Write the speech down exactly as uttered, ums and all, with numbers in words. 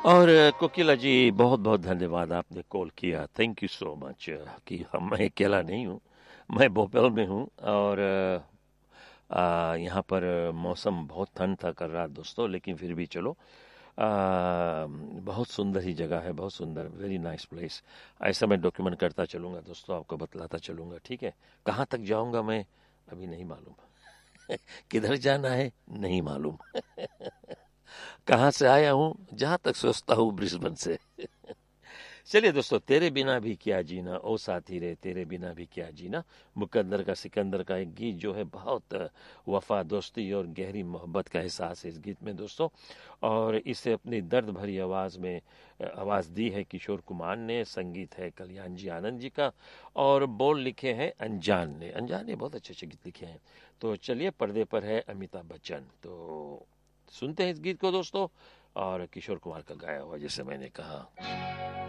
और अ, कोकिला जी बहुत बहुत धन्यवाद, आपने कॉल किया। थैंक यू सो मच कि हम मैं अकेला नहीं हूँ, मैं भोपाल में हूँ। और अ, आ, यहाँ पर मौसम बहुत ठंड था कर रहा दोस्तों, लेकिन फिर भी चलो, आ, बहुत सुंदर ही जगह है, बहुत सुंदर, वेरी नाइस प्लेस। ऐसा मैं डॉक्यूमेंट करता चलूँगा दोस्तों, आपको बतलाता चलूँगा, ठीक है। कहाँ तक जाऊँगा मैं अभी नहीं मालूम, किधर जाना है नहीं मालूम, कहाँ से आया हूँ जहाँ तक सोचता हूँ ब्रिस्बेन से। चलिए दोस्तों, तेरे बिना भी क्या जीना, ओ साथी रे तेरे बिना भी क्या जीना, मुकद्दर का सिकंदर का एक गीत जो है, बहुत वफा दोस्ती और गहरी मोहब्बत का एहसास है इस गीत में दोस्तों। और इसे अपनी दर्द भरी आवाज़ में आवाज़ दी है किशोर कुमार ने, संगीत है कल्याण जी आनंद जी का, और बोल लिखे हैं अनजान ने। अनजान ने बहुत अच्छे अच्छे गीत लिखे हैं। तो चलिए, पर्दे पर है अमिताभ बच्चन, तो सुनते हैं इस गीत को दोस्तों, और किशोर कुमार का गाया हुआ, जैसे मैंने कहा।